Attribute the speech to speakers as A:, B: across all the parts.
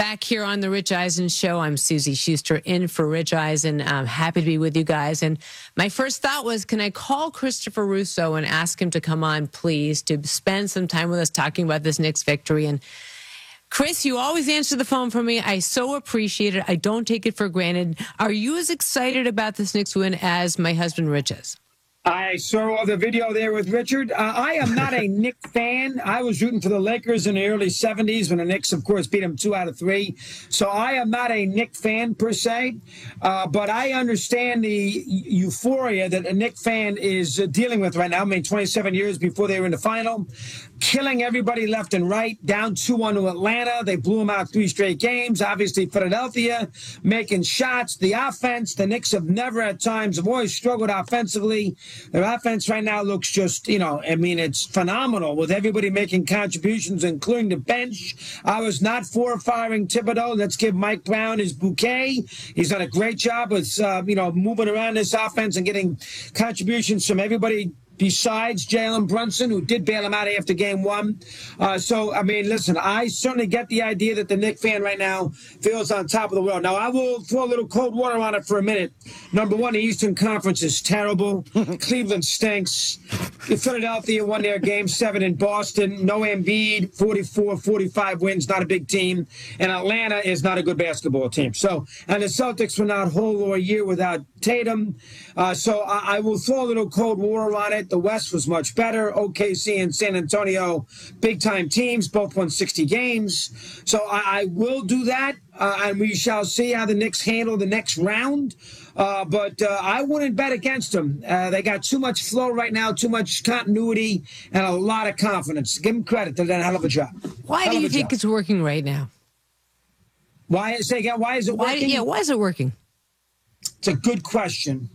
A: back here on the Rich Eisen Show. I'm Susie Schuster in for Rich Eisen. I'm happy to be with you guys. And my first thought was, can I call Christopher Russo and ask him to come on, please, to spend some time with us talking about this Knicks victory? And Chris, you always answer the phone for me. I so appreciate it. I don't take it for granted. Are you as excited about this Knicks win as my husband Rich is?
B: I saw the video there with Richard. I am not a Knicks fan. I was rooting for the Lakers in the early 70s when the Knicks, of course, beat them 2 out of 3. So I am not a Knicks fan per se, but I understand the euphoria that a Knicks fan is dealing with right now. I mean, 27 years before they were in the final, killing everybody left and right, down 2-1 to Atlanta. They blew them out 3 straight games. Obviously, Philadelphia making shots. The offense, the Knicks have never at times, have always struggled offensively. Their offense right now looks just, it's phenomenal with everybody making contributions, including the bench. I was not for firing Thibodeau. Let's give Mike Brown his bouquet. He's done a great job with, moving around this offense and getting contributions from everybody besides Jalen Brunson, who did bail him out after game 1. Listen, I certainly get the idea that the Knicks fan right now feels on top of the world. Now, I will throw a little cold water on it for a minute. Number one, the Eastern Conference is terrible. Cleveland stinks. Philadelphia won their game 7 in Boston. No Embiid, 44-45 wins, not a big team. And Atlanta is not a good basketball team. And the Celtics were not whole or a year without Tatum. I will throw a little cold water on it. The West was much better. OKC and San Antonio, big-time teams, both won 60 games. So I will do that, and we shall see how the Knicks handle the next round. But I wouldn't bet against them. They got too much flow right now, too much continuity, and a lot of confidence. Give them credit. They've done a hell of a job.
A: Why do you think it's working right now?
B: Why is it working?
A: Why is it working?
B: It's a good question.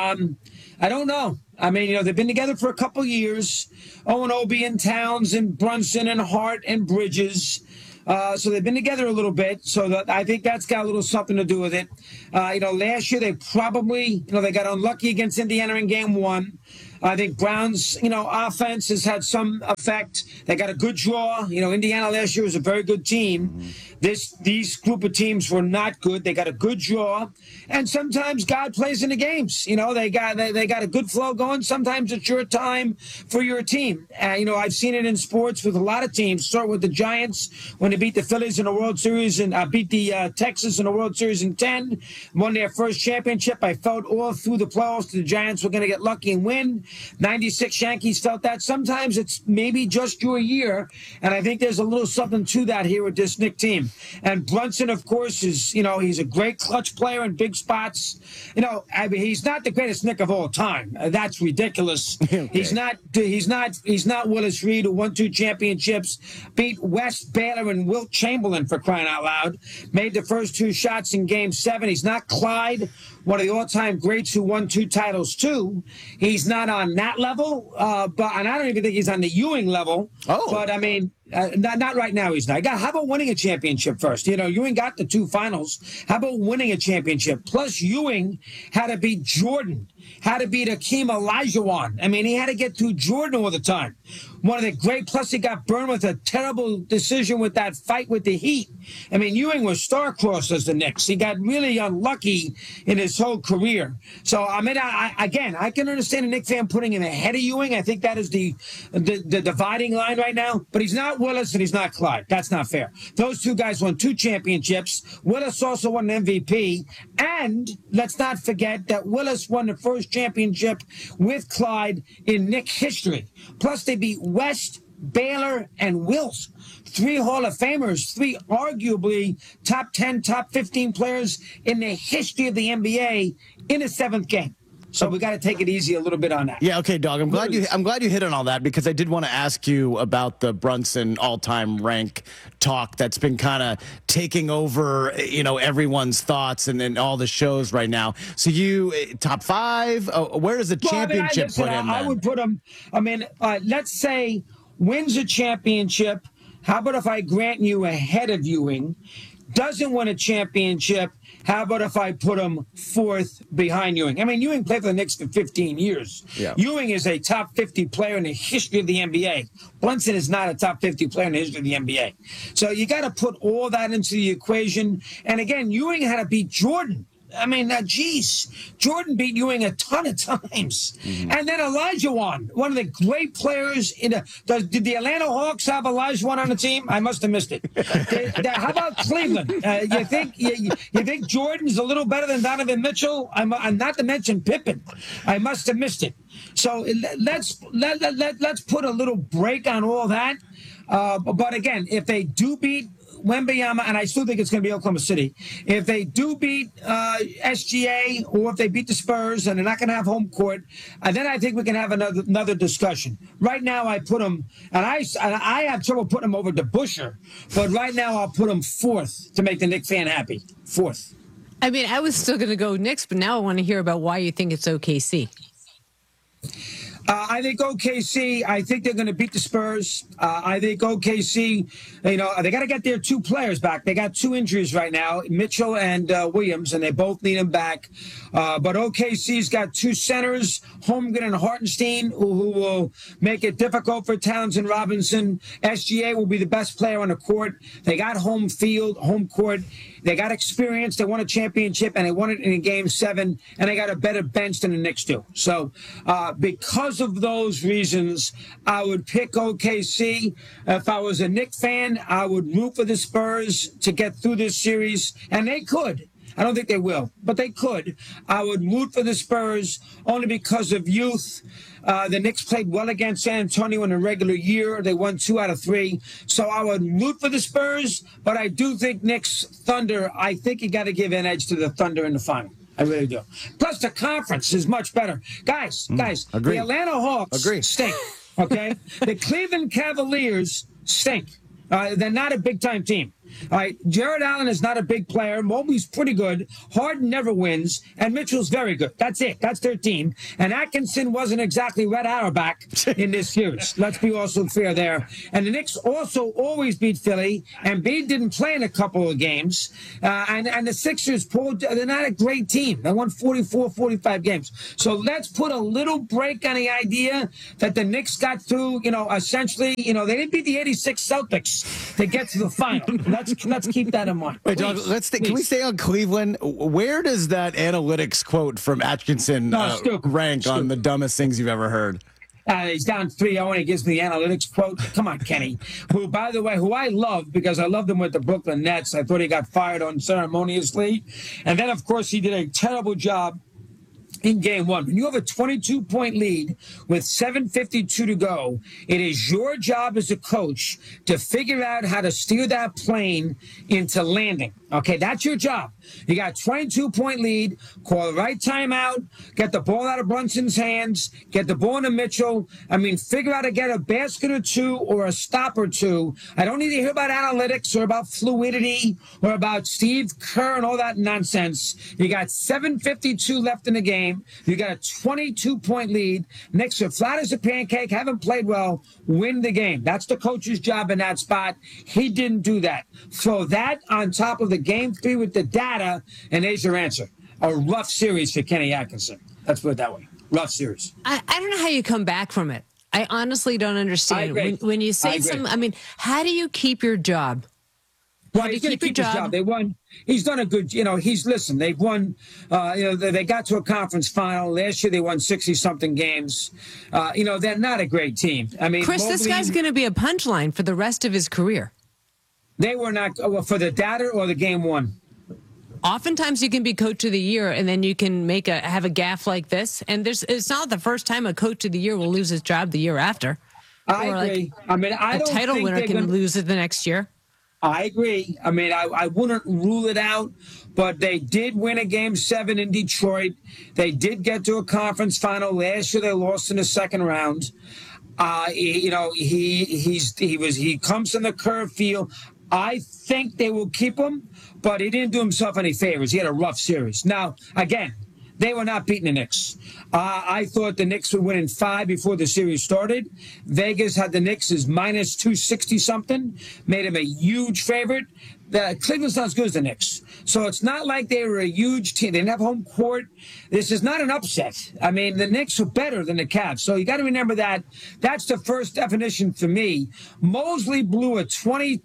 B: I don't know. I mean, they've been together for a couple years. Owen Obi and Towns and Brunson and Hart and Bridges. So they've been together a little bit. So I think that's got a little something to do with it. Last year they probably, they got unlucky against Indiana in game 1. I think Brown's, offense has had some effect. They got a good draw. Indiana last year was a very good team. These group of teams were not good. They got a good draw, and sometimes God plays in the games. They got a good flow going. Sometimes it's your time for your team. I've seen it in sports with a lot of teams. Start with the Giants when they beat the Phillies in the World Series and beat the Texas in the World Series in 10. Won their first championship. I felt all through the playoffs the Giants were going to get lucky and win. 96 Yankees felt that. Sometimes it's maybe just your year, and I think there's a little something to that here with this Knicks team. And Brunson, of course, is, he's a great clutch player in big spots. He's not the greatest Knick of all time. That's ridiculous. Okay. He's not Willis Reed, who won 2 championships, beat West Baylor and Wilt Chamberlain, for crying out loud, made the first 2 shots in game 7. He's not Clyde, one of the all-time greats who won 2 titles too. He's not on that level, and I don't even think he's on the Ewing level. Oh. But, not right now he's not. How about winning a championship first? Ewing got the 2 finals. How about winning a championship? Plus, Ewing had to beat Jordan, had to beat Hakeem Olajuwon. He had to get through Jordan all the time. One of the great, plus he got burned with a terrible decision with that fight with the Heat. Ewing was star-crossed as the Knicks. He got really unlucky in his whole career. So, I can understand a Knicks fan putting him ahead of Ewing. I think that is the dividing line right now. But he's not Willis and he's not Clyde. That's not fair. Those 2 guys won 2 championships. Willis also won an MVP. And let's not forget that Willis won the first championship with Clyde in Knicks history. Plus, they beat West, Baylor, and Wilt. 3 Hall of Famers, 3 arguably top 10, top 15 players in the history of the NBA in a 7th game. So we got to take it easy a little bit on that.
C: Yeah, okay, dog. I'm glad you hit on all that, because I did want to ask you about the Brunson all-time rank talk that's been kind of taking over, everyone's thoughts and all the shows right now. So you top 5? Where does the championship put him?
B: I would put him. Let's say wins a championship. How about if I grant you ahead of Ewing? Doesn't win a championship. How about if I put him fourth behind Ewing? I mean, Ewing played for the Knicks for 15 years.
C: Yeah.
B: Ewing is a top 50 player in the history of the NBA. Brunson is not a top 50 player in the history of the NBA. So you got to put all that into the equation. And again, Ewing had to beat Jordan. I mean, geez, Jordan beat Ewing a ton of times. And then Olajuwon, one of the great players in did the Atlanta Hawks have Olajuwon on the team? I must have missed it. How about Cleveland? You think Jordan's a little better than Donovan Mitchell? I'm not to mention Pippen. I must have missed it. So let's put a little break on all that. But again, if they do beat Wembanyama, and I still think it's going to be Oklahoma City. If they do beat SGA, or if they beat the Spurs, and they're not going to have home court, then I think we can have another discussion. Right now, I put them, and I have trouble putting them over to Busher, but right now I'll put them fourth to make the Knicks fan happy. Fourth.
A: I mean, I was still going to go Knicks, but now I want to hear about why you think it's OKC.
B: I think OKC, I think they're going to beat the Spurs. I think OKC, they got to get their two players back. They got two injuries right now, Mitchell and Williams, and they both need them back. But OKC's got two centers, Holmgren and Hartenstein, who will make it difficult for Townsend Robinson. SGA will be the best player on the court. They got home court. They got experience. They won a championship, and they won it in Game 7, and they got a better bench than the Knicks do. So because of those reasons, I would pick OKC. If I was a Knicks fan, I would root for the Spurs to get through this series, and they could. I don't think they will, but they could. I would root for the Spurs only because of youth. The Knicks played well against San Antonio in a regular year. They won 2 out of 3. So I would root for the Spurs, but I do think Knicks Thunder, I think you got to give an edge to the Thunder in the final. I really do. Plus, the conference is much better. Guys,
C: Agree.
B: The Atlanta Hawks stink, okay? The Cleveland Cavaliers stink. They're not a big-time team. All right, Jared Allen is not a big player. Mobley's pretty good. Harden never wins, and Mitchell's very good. That's it. That's their team. And Atkinson wasn't exactly Red Auerbach in this series. Let's be also fair there. And the Knicks also always beat Philly, and Embiid didn't play in a couple of games. And the Sixers, they're not a great team. They won 44, 45 games. So let's put a little break on the idea that the Knicks got through, essentially, they didn't beat the 86 Celtics to get to the final. Let's keep that in mind.
C: Wait, Doug, can we stay on Cleveland? Where does that analytics quote from Atkinson rank on the dumbest things you've ever heard?
B: He's down 3-0 and he gives me the analytics quote. Come on, Kenny. Who, by the way, I love because I loved him with the Brooklyn Nets. I thought he got fired unceremoniously. And then, of course, he did a terrible job in Game 1. When you have a 22-point lead with 7:52 to go, it is your job as a coach to figure out how to steer that plane into landing. Okay, that's your job. You got a 22-point lead, call the right timeout, get the ball out of Brunson's hands, get the ball into Mitchell. I mean, figure out how to get a basket or two or a stop or two. I don't need to hear about analytics or about fluidity or about Steve Kerr and all that nonsense. You got 7:52 left in the game. You got a 22-point lead. Knicks are flat as a pancake, haven't played well, win the game. That's the coach's job in that spot. He didn't do that. Throw that on top of the Game 3 with the data, and there's your answer. A rough series for Kenny Atkinson. Let's put it that way. Rough series.
A: I don't know how you come back from it. I honestly don't understand. When you say how do you keep your job?
B: Well, he's going to keep his job. They won. He's done a good, they've won, they got to a conference final. Last year they won 60-something games. They're not a great team. I mean,
A: Chris, this guy's going to be a punchline for the rest of his career.
B: They were not, for the data or the Game 1?
A: Oftentimes you can be coach of the year and then you can have a gaffe like this. And it's not the first time a coach of the year will lose his job the year after.
B: I agree. I don't
A: title
B: think
A: winner can lose it the next year.
B: I agree. I mean, I wouldn't rule it out, but they did win a Game 7 in Detroit. They did get to a conference final. Last year they lost in the second round. He comes in the curve field. I think they will keep him, but he didn't do himself any favors. He had a rough series. Now, again, They were not beating the Knicks. I thought the Knicks would win in 5 before the series started. Vegas had the Knicks as minus 260 something, made them a huge favorite. Cleveland's not as good as the Knicks. So it's not like they were a huge team. They didn't have home court. This is not an upset. I mean, the Knicks are better than the Cavs. So you got to remember that. That's the first definition for me. Mosley blew a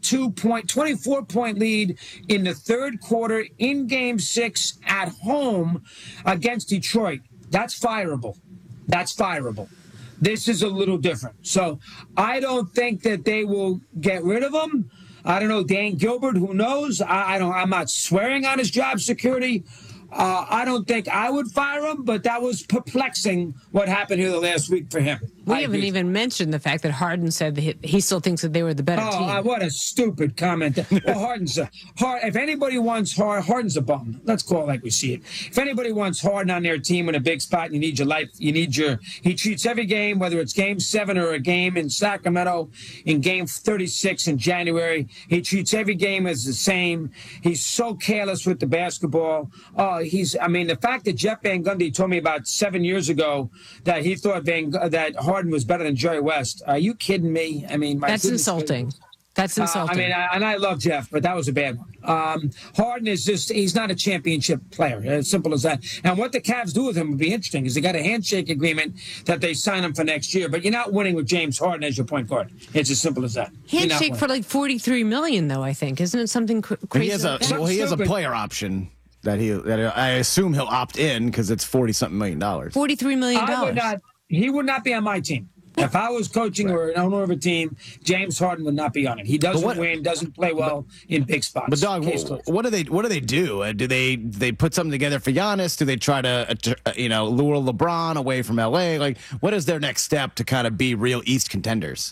B: 24-point lead in the third quarter in Game 6 at home against Detroit. That's fireable. That's fireable. This is a little different. So I don't think that they will get rid of him. I don't know, Dan Gilbert, who knows? I'm not swearing on his job security. I don't think I would fire him, but that was perplexing what happened here the last week for him.
A: We haven't even mentioned the fact that Harden said that he still thinks that they were the better team.
B: What a stupid comment. Well, if anybody wants Harden's a bum. Let's call it like we see it. If anybody wants Harden on their team in a big spot, you need your life. He treats every game, whether it's Game 7 or a game in Sacramento, in Game 36 in January. He treats every game as the same. He's so careless with the basketball. The fact that Jeff Van Gundy told me about 7 years ago that he thought that Harden was better than Jerry West. Are you kidding me? I mean,
A: that's insulting. That's insulting.
B: And I love Jeff, but that was a bad one. Harden is he's not a championship player. As simple as that. And what the Cavs do with him would be interesting because they got a handshake agreement that they sign him for next year. But you're not winning with James Harden as your point guard. It's as simple as that.
A: Handshake for like $43 million, though, I think. Isn't it something crazy?
C: He has a player option. That I assume he'll opt in because it's $40-something million.
A: $43 million.
B: He would not be on my team. If I was coaching or an owner of a team, James Harden would not be on it. He doesn't win, doesn't play well in big spots.
C: But Dog, what do they do? Do they put something together for Giannis? Do they try to lure LeBron away from LA? Like, what is their next step to kind of be real East contenders?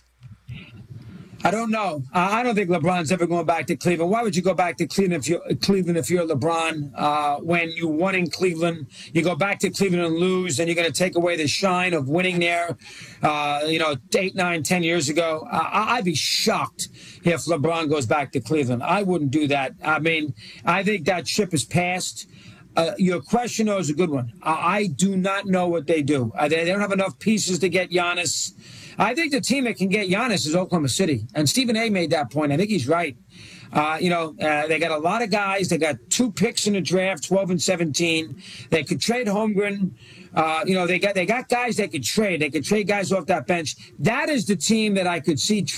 B: I don't know. I don't think LeBron's ever going back to Cleveland. Why would you go back to Cleveland if you're LeBron? When you won in Cleveland, you go back to Cleveland and lose, and you're going to take away the shine of winning there. 8, 9, 10 years ago. I'd be shocked if LeBron goes back to Cleveland. I wouldn't do that. I mean, I think that ship is passed. Your question, though, is a good one. I do not know what they do. They don't have enough pieces to get Giannis. I think the team that can get Giannis is Oklahoma City. And Stephen A. made that point. I think he's right. They got a lot of guys. They got 2 picks in the draft, 12 and 17. They could trade Holmgren. They got guys they could trade. They could trade guys off that bench. That is the team that I could see